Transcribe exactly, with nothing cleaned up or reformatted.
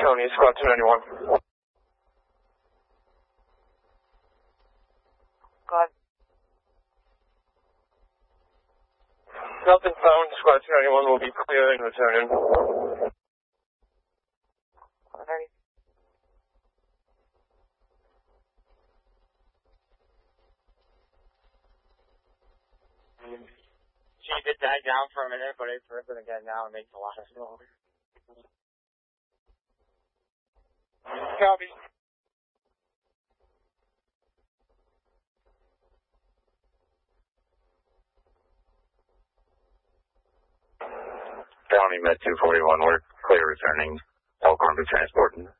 Tony, Squad two ninety-one. Squad. Nothing found. Squad two ninety-one will be clear and return in. She did die down for a minute, but it's ripping again now and makes a lot of noise. Copy. County Med two forty-one, we're clear returning. Elkhorn be transporting.